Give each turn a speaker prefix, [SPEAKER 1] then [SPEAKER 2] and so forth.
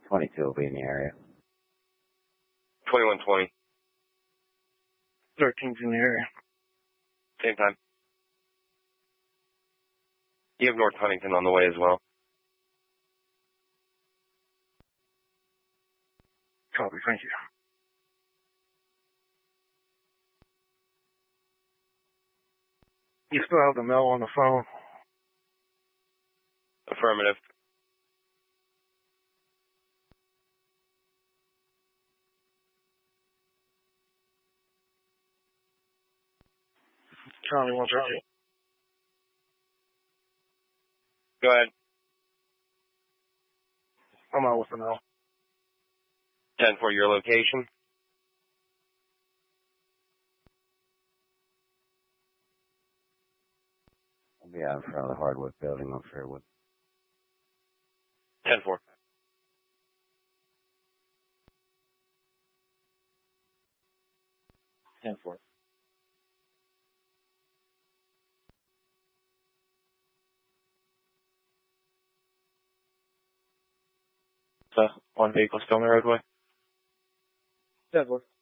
[SPEAKER 1] 22 will be in the area.
[SPEAKER 2] 2120.
[SPEAKER 3] 13's in the area.
[SPEAKER 2] Same time. You have North Huntington on the way as well.
[SPEAKER 3] Copy, thank you. You still have the male on the phone?
[SPEAKER 2] Affirmative.
[SPEAKER 3] Charlie 130.
[SPEAKER 2] Go ahead.
[SPEAKER 3] I'm out with the male.
[SPEAKER 2] 10 for your location.
[SPEAKER 1] I'll be out in front of the hardwood building on Fairwood.
[SPEAKER 2] 10-4.
[SPEAKER 4] So, one vehicle still on the roadway?
[SPEAKER 3] 10-4.